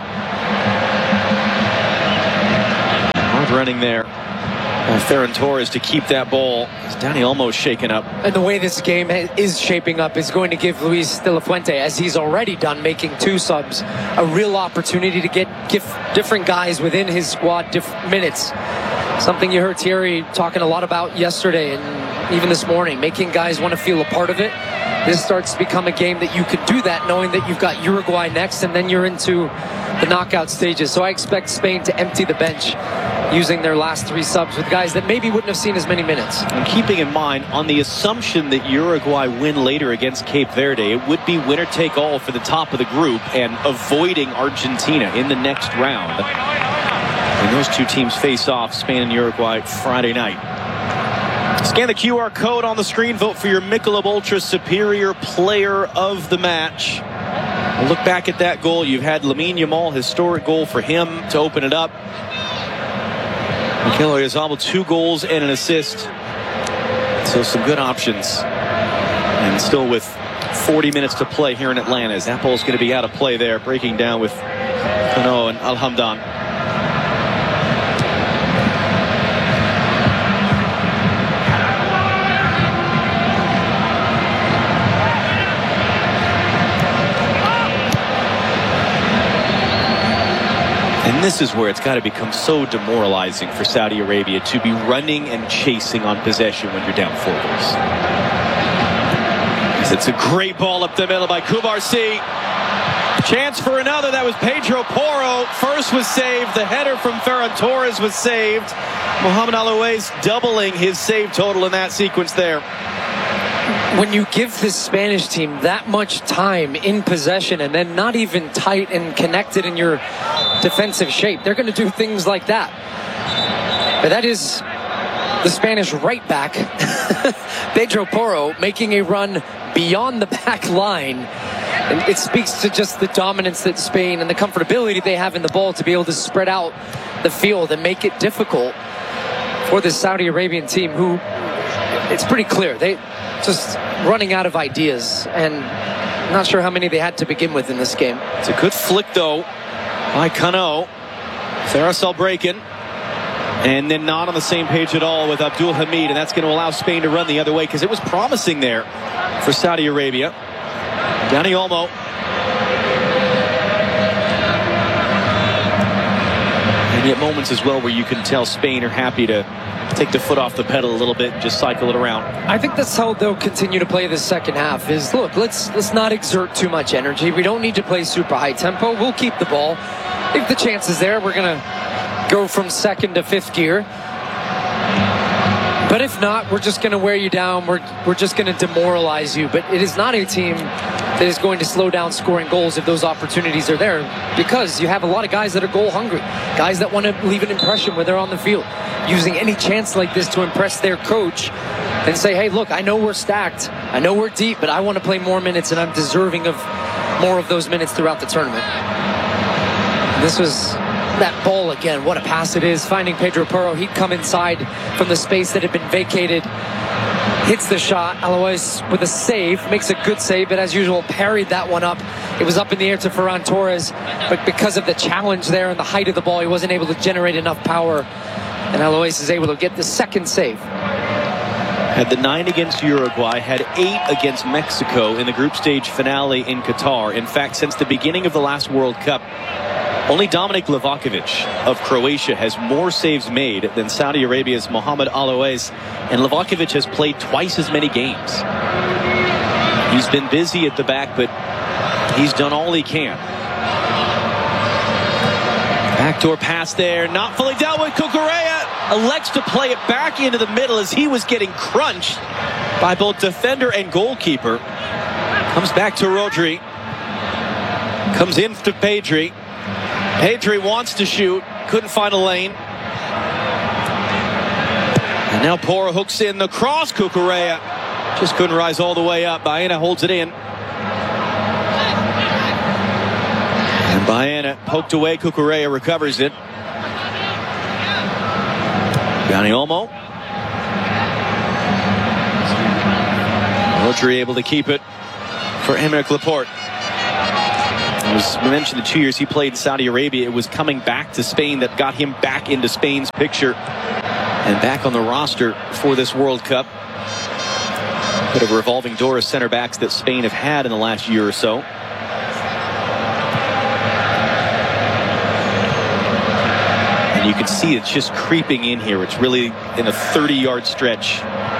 [SPEAKER 1] Hard running there. Uh, Ferran Torres to keep that ball. Dani Olmo shaken up.
[SPEAKER 2] And the way this game is shaping up is going to give Luis De La Fuente, as he's already done, making two subs, a real opportunity to get give different guys within his squad different minutes. Something you heard Thierry talking a lot about yesterday and even this morning, making guys want to feel a part of it. This starts to become a game that you can do that knowing that you've got Uruguay next and then you're into the knockout stages. So I expect Spain to empty the bench using their last three subs with guys that maybe wouldn't have seen as many minutes.
[SPEAKER 1] And keeping in mind, on the assumption that Uruguay win later against Cape Verde, it would be winner take all for the top of the group and avoiding Argentina in the next round. And those two teams face off, Spain and Uruguay, Friday night. Scan the Q R code on the screen. Vote for your Michelob Ultra Superior Player of the Match. We'll look back at that goal. You've had Lamine Yamal, historic goal for him to open it up. Mikel Oyarzabal, two goals and an assist. So some good options. And still with forty minutes to play here in Atlanta. As that ball's going to be out of play there, breaking down with Kano and Al Hamdan. And this is where it's got to become so demoralizing for Saudi Arabia to be running and chasing on possession when you're down four goals. It's a great ball up the middle by Kubarsi. Chance for another. That was Pedro Porro. First was saved. The header from Ferran Torres was saved. Mohamed Al-Owais doubling his save total in that sequence there.
[SPEAKER 2] When you give this Spanish team that much time in possession and then not even tight and connected in your defensive shape, they're going to do things like that. But that is the Spanish right back, Pedro Porro, making a run beyond the back line. And it speaks to just the dominance that Spain and the comfortability they have in the ball to be able to spread out the field and make it difficult for this Saudi Arabian team, who, it's pretty clear, they just running out of ideas, and not sure how many they had to begin with in this game.
[SPEAKER 1] It's a good flick, though, by Kano. Farisal breaking, and then not on the same page at all with Abdul Hamid, and that's going to allow Spain to run the other way because it was promising there for Saudi Arabia. Dani Olmo. And yet moments as well where you can tell Spain are happy to take the foot off the pedal a little bit and just cycle it around.
[SPEAKER 2] I think that's how they'll continue to play this second half is, look, let's let's not exert too much energy. We don't need to play super high tempo. We'll keep the ball. If the chance is there, we're going to go from second to fifth gear. But if not, we're just going to wear you down. We're, we're just going to demoralize you. But it is not a team that is going to slow down scoring goals if those opportunities are there, because you have a lot of guys that are goal hungry, guys that want to leave an impression when they're on the field, using any chance like this to impress their coach and say, hey, look, I know we're stacked, I know we're deep, but I want to play more minutes and I'm deserving of more of those minutes throughout the tournament. This was that ball again. What a pass it is, finding Pedro Porro. He'd come inside from the space that had been vacated, hits the shot. Al-Owais with a save, makes a good save, but as usual parried that one up. It was up in the air to Ferran Torres, but because of the challenge there and the height of the ball, he wasn't able to generate enough power, and Al-Owais is able to get the second save.
[SPEAKER 1] Had the nine against Uruguay, had eight against Mexico in the group stage finale in Qatar. In fact, since the beginning of the last World Cup, only Dominik Livakovic of Croatia has more saves made than Saudi Arabia's Mohamed Al-Owais, and Livakovic has played twice as many games. He's been busy at the back, but He's done all he can. Backdoor pass there, not fully dealt with. Cucurella elects to play it back into the middle as he was getting crunched by both defender and goalkeeper. Comes back to Rodri. Comes in to Pedri. Pedri wants to shoot, couldn't find a lane. And now Porro hooks in the cross. Cucurella just couldn't rise all the way up. Baena holds it in. And Baena poked away. Cucurella recovers it. Dani Olmo. Rodri able to keep it for Aymeric Laporte. As we mentioned, the two years he played in Saudi Arabia, it was coming back to Spain that got him back into Spain's picture and back on the roster for this World Cup. Bit of a revolving door of center backs that Spain have had in the last year or so. And you can see it's just creeping in here. It's really in a thirty yard stretch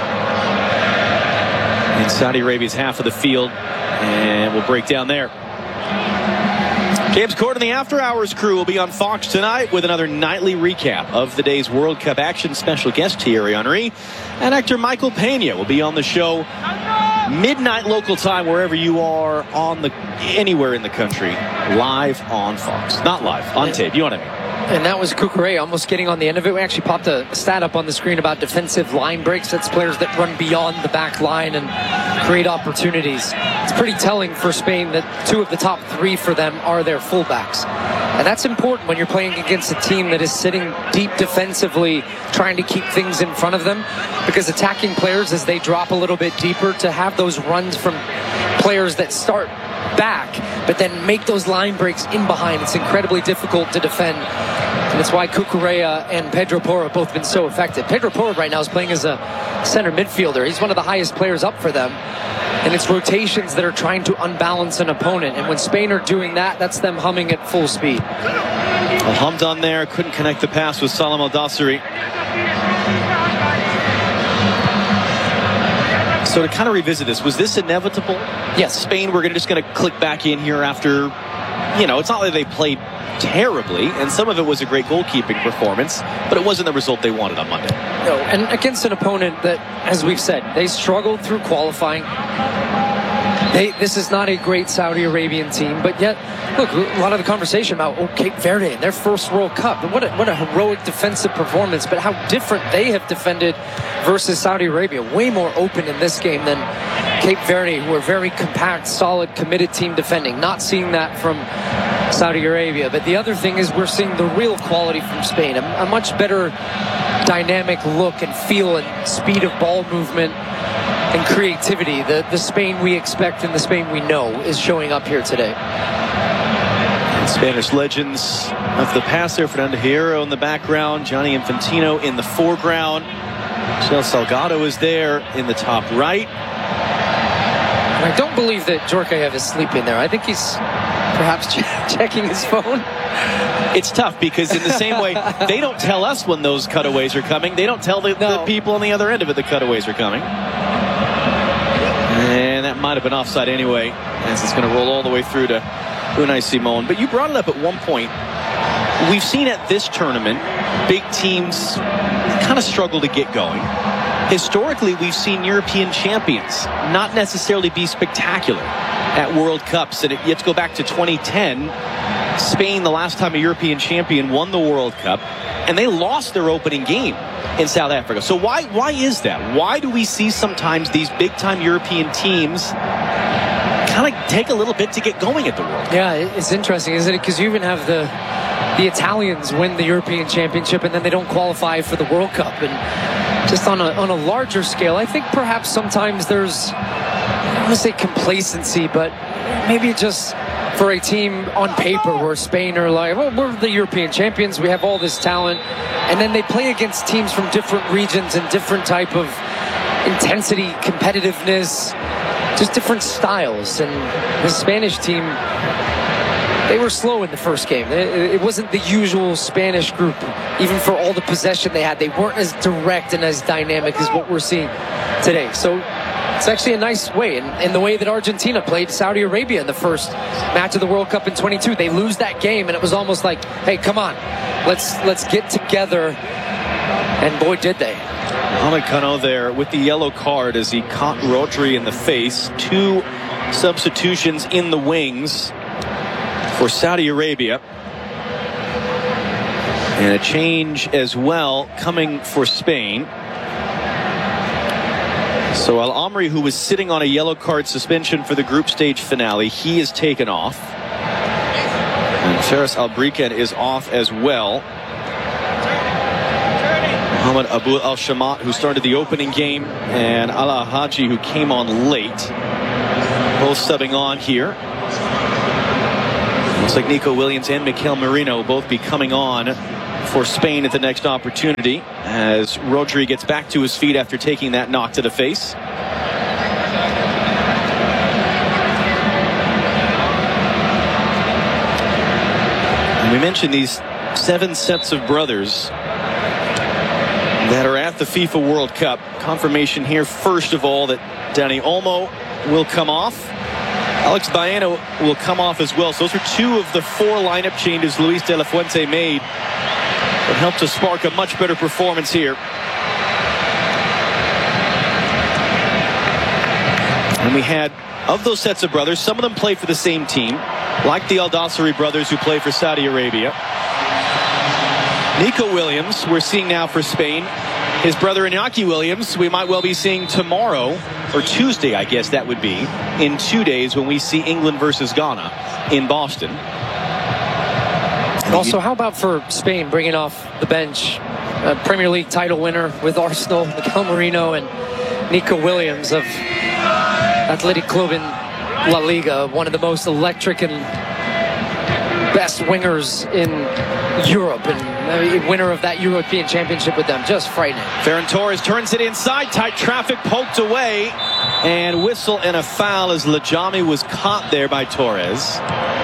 [SPEAKER 1] in Saudi Arabia's half of the field, and we'll break down there. James Corden and the After Hours crew will be on Fox tonight with another nightly recap of the day's World Cup action. Special guest Thierry Henry and actor Michael Pena will be on the show midnight local time wherever you are on the anywhere in the country, live on Fox. Not live, on tape. You know what I mean?
[SPEAKER 2] And that was Cucurella almost getting on the end of it. We actually popped a stat up on the screen about defensive line breaks. That's players that run beyond the back line and create opportunities. It's pretty telling for Spain that two of the top three for them are their fullbacks. And that's important when you're playing against a team that is sitting deep defensively, trying to keep things in front of them, because attacking players as they drop a little bit deeper, to have those runs from players that start back but then make those line breaks in behind, it's incredibly difficult to defend. And it's why Cucurella and Pedro Porro have both been so effective. Pedro Porro right now is playing as a center midfielder. He's one of the highest players up for them. And it's rotations that are trying to unbalance an opponent. And when Spain are doing that, that's them humming at full speed.
[SPEAKER 1] Well, hummed on there, couldn't connect the pass with Salam El Dosseri. So to kind of revisit this, was this inevitable?
[SPEAKER 2] Yes.
[SPEAKER 1] Spain, we're gonna, just going to click back in here after, you know, it's not like they played terribly, and some of it was a great goalkeeping performance, but it wasn't the result they wanted on Monday.
[SPEAKER 2] No, and against an opponent that, as we've said, they struggled through qualifying. They, this is not a great Saudi Arabian team, but yet, look, a lot of the conversation about oh, Cape Verde and their first World Cup, and what a, what a heroic defensive performance, but how different they have defended versus Saudi Arabia. Way more open in this game than Cape Verde, who are very compact, solid, committed team defending. Not seeing that from Saudi Arabia. But the other thing is we're seeing the real quality from Spain, a, a much better dynamic look and feel and speed of ball movement and creativity. The, the Spain we expect and the Spain we know is showing up here today.
[SPEAKER 1] And Spanish legends of the past there, Fernando Hierro in the background, Gianni Infantino in the foreground. Michel Salgado is there in the top right.
[SPEAKER 2] And I don't believe that Djorkaeff is sleeping there. I think he's perhaps checking his phone.
[SPEAKER 1] It's tough because in the same way, they don't tell us when those cutaways are coming. They don't tell the, no. the people on the other end of it the cutaways are coming. And that might have been offside anyway, as it's going to roll all the way through to Unai Simon. But you brought it up at one point. We've seen at this tournament, big teams kind of struggle to get going. Historically, we've seen European champions not necessarily be spectacular at World Cups. And it, you have to go back to twenty ten. Spain, the last time a European champion won the World Cup, and they lost their opening game in South Africa. So why why is that? Why do we see sometimes these big-time European teams kind of take a little bit to get going at the World Cup?
[SPEAKER 2] Yeah, it's interesting, isn't it? Because you even have the the Italians win the European Championship, and then they don't qualify for the World Cup. And just on a, on a larger scale, I think perhaps sometimes there's, I don't want to say complacency, but maybe just for a team on paper where Spain are like, well, we're the European champions, we have all this talent, and then they play against teams from different regions and different type of intensity, competitiveness, just different styles. And the Spanish team, they were slow in the first game. It wasn't the usual Spanish group, even for all the possession they had. They weren't as direct and as dynamic as what we're seeing today. So It's actually a nice way, in, in the way that Argentina played Saudi Arabia in the first match of the World Cup in twenty-two. They lose that game, and it was almost like, hey, come on, let's let's get together. And boy, did they.
[SPEAKER 1] Mohamed Kano there with the yellow card as he caught Rodri in the face. Two substitutions in the wings for Saudi Arabia. And a change as well coming for Spain. So Al Amri, who was sitting on a yellow card suspension for the group stage finale, he is taken off. And Faris Albriken is off as well. Mohamed Abu Al-Shamat, who started the opening game, and Ala Haji, who came on late. Both subbing on here. Looks like Nico Williams and Mikel Merino will both be coming on for Spain at the next opportunity as Rodri gets back to his feet after taking that knock to the face. And we mentioned these seven sets of brothers that are at the FIFA World Cup. Confirmation here, first of all, that Dani Olmo will come off. Alex Baena will come off as well. So those are two of the four lineup changes Luis de la Fuente made that helped to spark a much better performance here. And we had, of those sets of brothers, some of them play for the same team, like the Al Dossari brothers who play for Saudi Arabia. Nico Williams, we're seeing now for Spain. His brother Iñaki Williams, we might well be seeing tomorrow, or Tuesday, I guess that would be, in two days when we see England versus Ghana in Boston.
[SPEAKER 2] And also, how about for Spain bringing off the bench a Premier League title winner with Arsenal, Mikel Merino and Nico Williams of Athletic Club in La Liga, one of the most electric and best wingers in Europe, and uh, winner of that European Championship with them. Just frightening.
[SPEAKER 1] Ferran Torres turns it inside. Tight traffic poked away. And whistle and a foul as Lajami was caught there by Torres.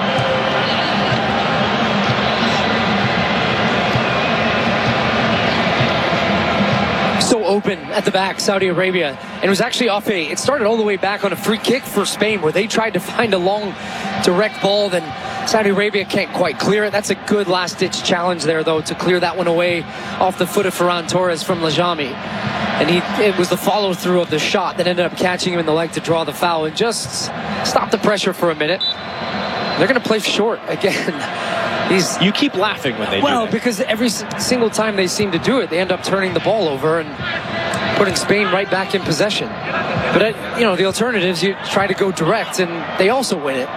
[SPEAKER 2] So open at the back, Saudi Arabia. And it was actually off a, it started all the way back on a free kick for Spain where they tried to find a long direct ball. Then Saudi Arabia can't quite clear it. That's a good last-ditch challenge there, though, to clear that one away off the foot of Ferran Torres from Lajami. And he, it was the follow-through of the shot that ended up catching him in the leg to draw the foul and just stop the pressure for a minute. They're going to play short again. He's,
[SPEAKER 1] you keep laughing when they
[SPEAKER 2] well,
[SPEAKER 1] do that.
[SPEAKER 2] Because every single time they seem to do it, they end up turning the ball over and putting Spain right back in possession. But, uh, you know, the alternatives, you try to go direct, and they also win it.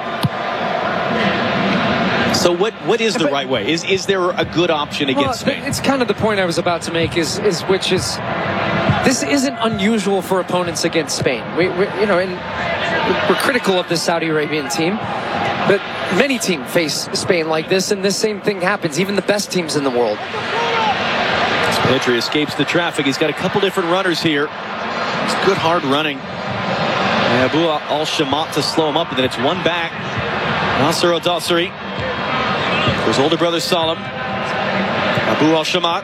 [SPEAKER 1] So what what is the but, right way? Is is there a good option against
[SPEAKER 2] well,
[SPEAKER 1] Spain?
[SPEAKER 2] It's kind of the point I was about to make, is is which is this isn't unusual for opponents against Spain. We, we you know, and we're critical of the Saudi Arabian team, but many teams face Spain like this, and this same thing happens. Even the best teams in the world.
[SPEAKER 1] Pedri escapes the traffic. He's got a couple different runners here. It's good hard running. And Abu Al-Shamat to slow him up, and then it's one back. Nasser Al Dossari. His older brother Salam. Abu Al-Shamat.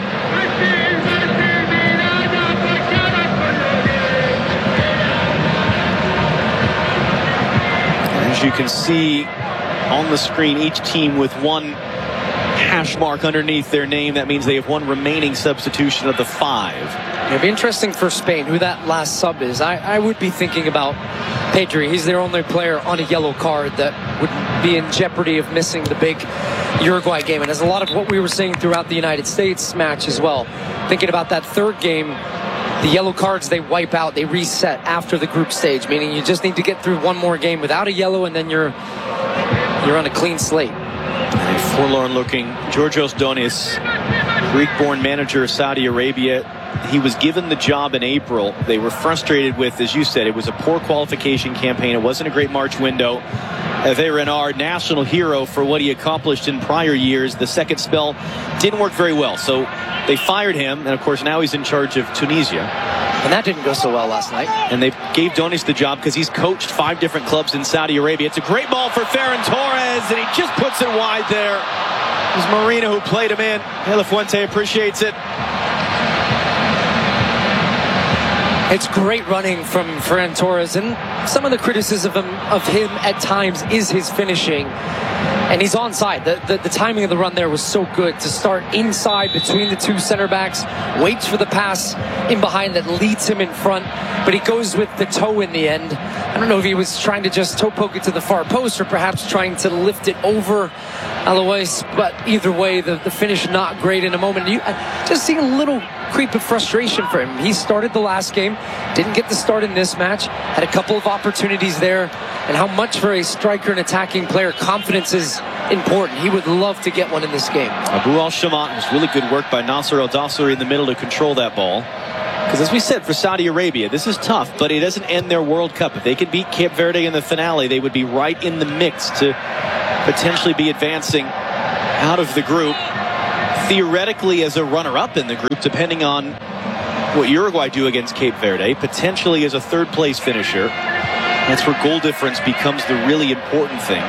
[SPEAKER 1] As you can see on the screen, each team with one hash mark underneath their name. That means they have one remaining substitution of the five.
[SPEAKER 2] It'd be interesting for Spain who that last sub is. I, I would be thinking about Pedri. He's their only player on a yellow card that would be in jeopardy of missing the big Uruguay game. And there's a lot of what we were seeing throughout the United States match as well. Thinking about that third game, the yellow cards, they wipe out, they reset after the group stage, meaning you just need to get through one more game without a yellow, and then you're you're on a clean slate.
[SPEAKER 1] A forlorn-looking Georgios Donis, Greek-born manager of Saudi Arabia. He was given the job in April. They were frustrated with, as you said, it was a poor qualification campaign. It wasn't a great March window. Hervé Renard, national hero for what he accomplished in prior years. The second spell didn't work very well. So they fired him, and of course now he's in charge of Tunisia.
[SPEAKER 2] And that didn't go so well last night.
[SPEAKER 1] And they gave Donis the job because he's coached five different clubs in Saudi Arabia. It's a great ball for Ferran Torres, and he just puts it wide there. It was Marina who played him in. De La Fuente appreciates it.
[SPEAKER 2] It's great running from Ferran Torres, and some of the criticism of him, of him at times is his finishing. And he's onside. The, the, the timing of the run there was so good to start inside between the two center backs, waits for the pass in behind that leads him in front, but he goes with the toe in the end. I don't know if he was trying to just toe poke it to the far post or perhaps trying to lift it over Alois, but either way, the, the finish not great in a moment. You uh, just seeing a little creep of frustration for him. He started the last game, didn't get the start in this match, had a couple of opportunities there, and how much for a striker and attacking player confidence is important. He would love to get one in this game.
[SPEAKER 1] Abu Al-Shamat, was really good work by Nasser El-Dossari in the middle to control that ball. Because as we said, for Saudi Arabia, this is tough, but it doesn't end their World Cup. If they could beat Cape Verde in the finale, they would be right in the mix to potentially be advancing out of the group, theoretically as a runner-up in the group, depending on what Uruguay do against Cape Verde, potentially as a third-place finisher. That's where goal difference becomes the really important thing.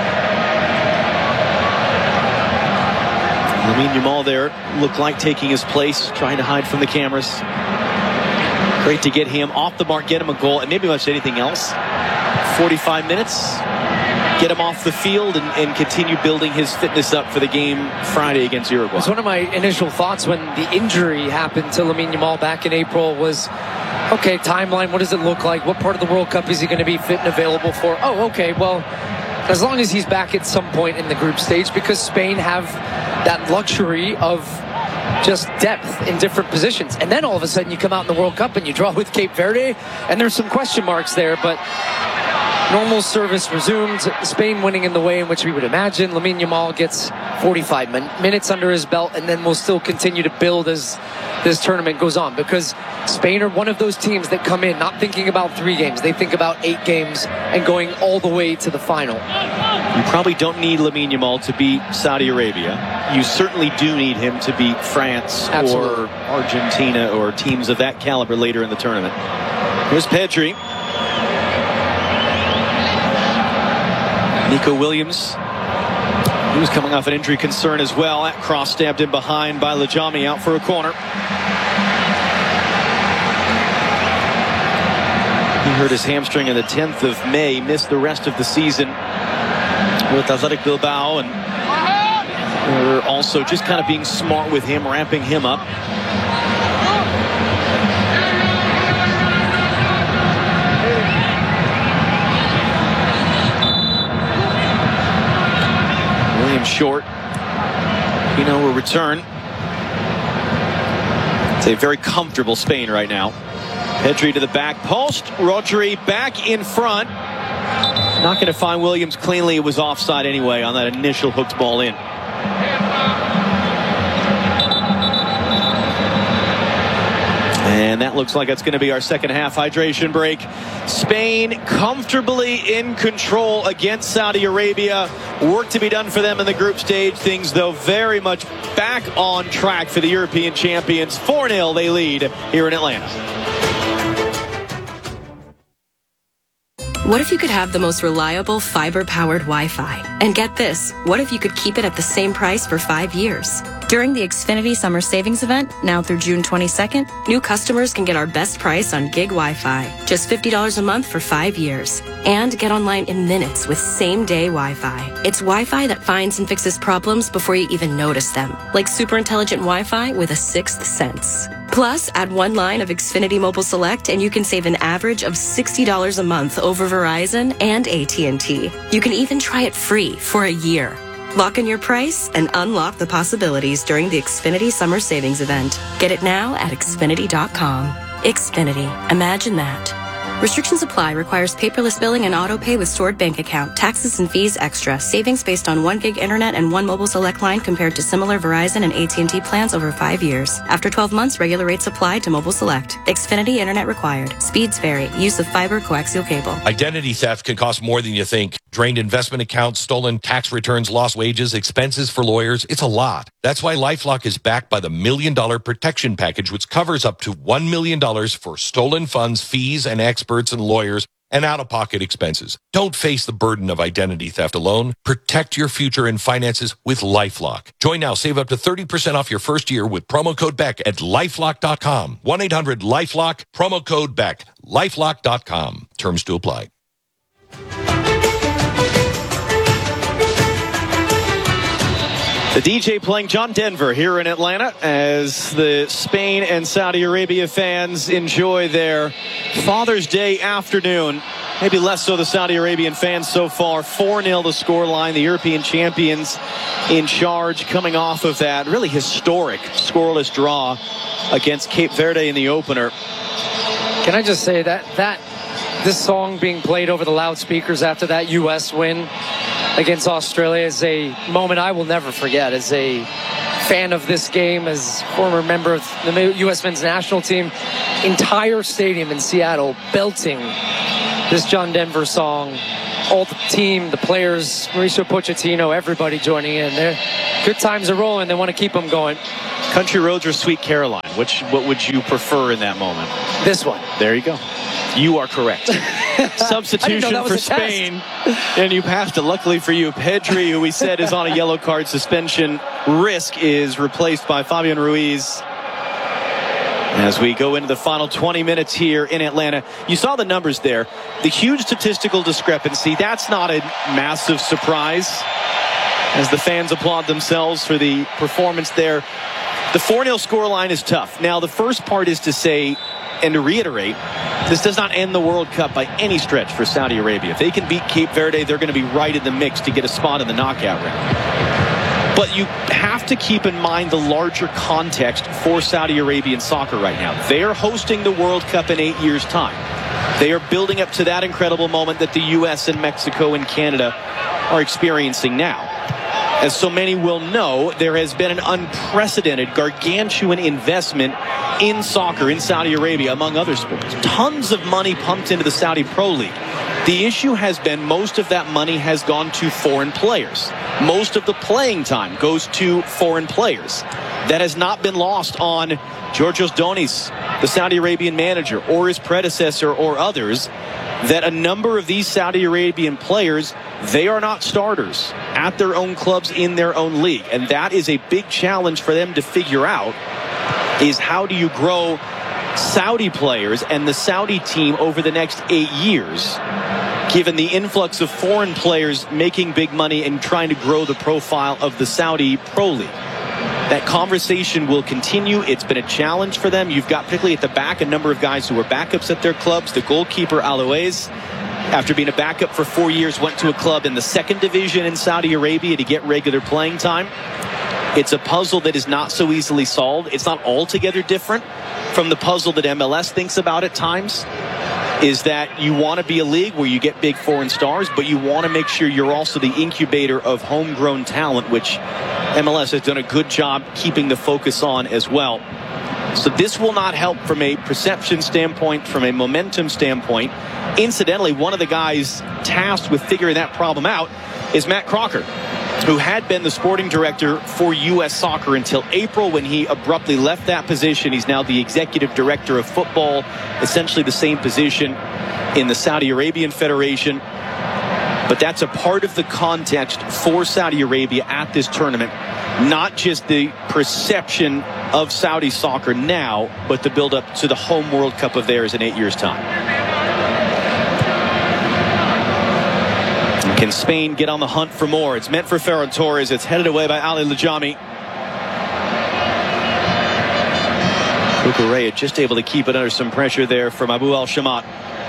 [SPEAKER 1] Lamine Yamal there looked like taking his place, trying to hide from the cameras. Great to get him off the mark, get him a goal, and maybe much anything else. forty-five minutes, get him off the field and, and continue building his fitness up for the game Friday against Uruguay.
[SPEAKER 2] It's one of my initial thoughts when the injury happened to Lamine Yamal back in April was, okay, timeline, what does it look like? What part of the World Cup is he going to be fit and available for? Oh, okay, well, as long as he's back at some point in the group stage, because Spain have that luxury of just depth in different positions. And then all of a sudden you come out in the World Cup and you draw with Cape Verde, and there's some question marks there, but normal service resumed. Spain winning in the way in which we would imagine. Lamine Yamal gets forty-five min- minutes under his belt, and then we'll still continue to build as this tournament goes on, because Spain are one of those teams that come in not thinking about three games. They think about eight games and going all the way to the final.
[SPEAKER 1] You probably don't need Lamine Yamal to beat Saudi Arabia. You certainly do need him to beat France
[SPEAKER 2] Absolutely.
[SPEAKER 1] or Argentina or teams of that caliber later in the tournament. Here's Pedri. Nico Williams, he was coming off an injury concern as well. That cross stabbed in behind by Lajami, out for a corner. He hurt his hamstring on the tenth of May, missed the rest of the season with Athletic Bilbao, and we're also just kind of being smart with him, ramping him up. Short. Pino will return. It's a very comfortable Spain right now. Pedri to the back post. Rodri back in front. Not going to find Williams cleanly. It was offside anyway on that initial hooked ball in. And that looks like it's going to be our second half hydration break. Spain comfortably in control against Saudi Arabia. Work to be done for them in the group stage. Things, though, very much back on track for the European champions. four nil they lead here in Atlanta.
[SPEAKER 3] What if you could have the most reliable fiber-powered Wi-Fi? And get this, what if you could keep it at the same price for five years? During the Xfinity Summer Savings Event, now through June twenty-second, new customers can get our best price on gig Wi-Fi. Just fifty dollars a month for five years. And get online in minutes with same-day Wi-Fi. It's Wi-Fi that finds and fixes problems before you even notice them. Like super intelligent Wi-Fi with a sixth sense. Plus, add one line of Xfinity Mobile Select and you can save an average of sixty dollars a month over Verizon and A T and T. You can even try it free for a year. Lock in your price and unlock the possibilities during the Xfinity Summer Savings Event. Get it now at Xfinity dot com. Xfinity. Imagine that. Restrictions apply. Requires paperless billing and auto pay with stored bank account. Taxes and fees extra. Savings based on one gig internet and one mobile select line compared to similar Verizon and A T and T plans over five years. After twelve months, regular rates apply to mobile select. Xfinity internet required. Speeds vary. Use of fiber coaxial cable.
[SPEAKER 4] Identity theft can cost more than you think. Drained investment accounts, stolen tax returns, lost wages, expenses for lawyers. It's a lot. That's why LifeLock is backed by the Million Dollar Protection Package, which covers up to one million dollars for stolen funds, fees, and experts and lawyers, and out-of-pocket expenses. Don't face the burden of identity theft alone. Protect your future and finances with LifeLock. Join now. Save up to thirty percent off your first year with promo code Beck at lifelock dot com. one eight hundred lifelock, promo code Beck. lifelock dot com. Terms to apply.
[SPEAKER 1] The D J playing John Denver here in Atlanta as the Spain and Saudi Arabia fans enjoy their Father's Day afternoon. Maybe less so the Saudi Arabian fans so far. four nil the scoreline. The European champions in charge coming off of that really historic scoreless draw against Cape Verde in the opener.
[SPEAKER 2] Can I just say that that this song being played over the loudspeakers after that U S win against Australia is a moment I will never forget. As a fan of this game, as former member of the U S men's national team, entire stadium in Seattle belting this John Denver song. All the team, the players, Mauricio Pochettino, everybody joining in. They're, good times are rolling. They want to keep them going.
[SPEAKER 1] Country Roads or Sweet Caroline? Which, what would you prefer in that moment?
[SPEAKER 2] This one.
[SPEAKER 1] There you go. You are correct. Substitution for Spain. And you passed it. Luckily for you, Pedri, who we said is on a yellow card suspension risk, is replaced by Fabian Ruiz. As we go into the final twenty minutes here in Atlanta, you saw the numbers there. The huge statistical discrepancy, that's not a massive surprise as the fans applaud themselves for the performance there. The four nil scoreline is tough. Now, the first part is to say and to reiterate, this does not end the World Cup by any stretch for Saudi Arabia. If they can beat Cape Verde, they're going to be right in the mix to get a spot in the knockout round. But you have to keep in mind the larger context for Saudi Arabian soccer right now. They are hosting the World Cup in eight years' time. They are building up to that incredible moment that the U S and Mexico and Canada are experiencing now. As so many will know, there has been an unprecedented, gargantuan investment in soccer in Saudi Arabia, among other sports. Tons of money pumped into the Saudi Pro League. The issue has been most of that money has gone to foreign players. Most of the playing time goes to foreign players. That has not been lost on Georgios Donis, the Saudi Arabian manager, or his predecessor or others, that a number of these Saudi Arabian players, they are not starters at their own clubs in their own league. And that is a big challenge for them to figure out, is how do you grow Saudi players and the Saudi team over the next eight years, given the influx of foreign players making big money and trying to grow the profile of the Saudi Pro League. That conversation will continue. It's been a challenge for them. You've got, particularly at the back, a number of guys who were backups at their clubs. The goalkeeper, Alouez, after being a backup for four years, went to a club in the second division in Saudi Arabia to get regular playing time. It's a puzzle that is not so easily solved. It's not altogether different from the puzzle that M L S thinks about at times, is that you want to be a league where you get big foreign stars, but you want to make sure you're also the incubator of homegrown talent, which M L S has done a good job keeping the focus on as well. So this will not help from a perception standpoint, from a momentum standpoint. Incidentally, one of the guys tasked with figuring that problem out is Matt Crocker, who had been the sporting director for U S Soccer until April, when he abruptly left that position. He's now the executive director of football, essentially the same position in the Saudi Arabian Federation. But that's a part of the context for Saudi Arabia at this tournament, not just the perception of Saudi soccer now, but the build-up to the home World Cup of theirs in eight years' time. Can Spain get on the hunt for more? It's meant for Ferran Torres. It's headed away by Ali Lajami. Cucurella just able to keep it under some pressure there from Abu Al-Shamat.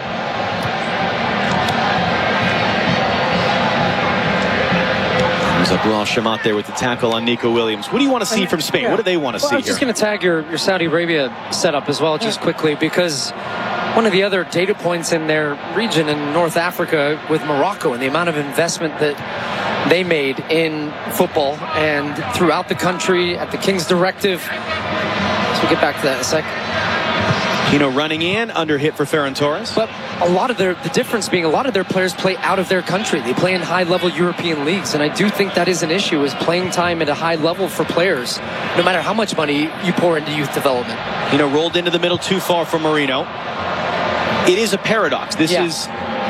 [SPEAKER 1] There's Abu Al-Shamat there with the tackle on Nico Williams. What do you want to see from Spain?
[SPEAKER 2] Yeah.
[SPEAKER 1] What do they want to
[SPEAKER 2] well,
[SPEAKER 1] see
[SPEAKER 2] I was
[SPEAKER 1] here?
[SPEAKER 2] just going to tag your, your Saudi Arabia setup as well, just quickly, because one of the other data points in their region in North Africa with Morocco and the amount of investment that they made in football and throughout the country at the King's Directive. So we'll get back to that in a sec.
[SPEAKER 1] Pino running in, under hit for Ferran Torres.
[SPEAKER 2] But a lot of their, the difference being a lot of their players play out of their country. They play in high-level European leagues, and I do think that is an issue, is playing time at a high level for players, no matter how much money you pour into youth development.
[SPEAKER 1] Pino rolled into the middle too far for Marino. It is a paradox. This
[SPEAKER 2] yeah.
[SPEAKER 1] is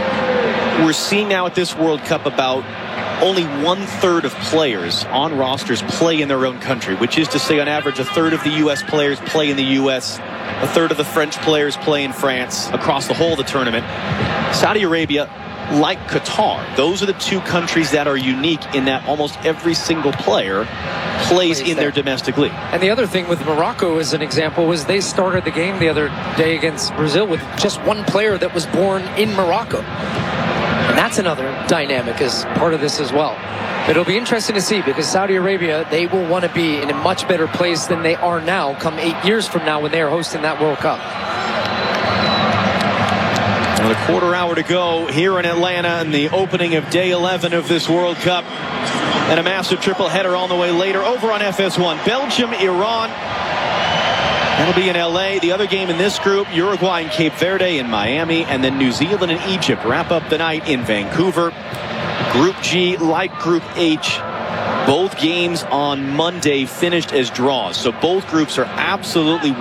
[SPEAKER 1] we're seeing now at this World Cup about only one-third of players on rosters play in their own country, which is to say, on average, a third of the U S players play in the U S, a third of the French players play in France across the whole of the tournament. Saudi Arabia, like Qatar, those are the two countries that are unique in that almost every single player plays in their domestic league.
[SPEAKER 2] And the other thing with Morocco, as an example, was they started the game the other day against Brazil with just one player that was born in Morocco. And that's another dynamic as part of this as well. It'll be interesting to see, because Saudi Arabia, they will want to be in a much better place than they are now come eight years from now when they are hosting that World Cup.
[SPEAKER 1] With a quarter hour to go here in Atlanta in the opening of day eleven of this World Cup. And a massive triple header on the way later over on F S one. Belgium, Iran. That'll be in L A. The other game in this group, Uruguay and Cape Verde in Miami. And then New Zealand and Egypt wrap up the night in Vancouver. Group G, like Group H, both games on Monday finished as draws. So both groups are absolutely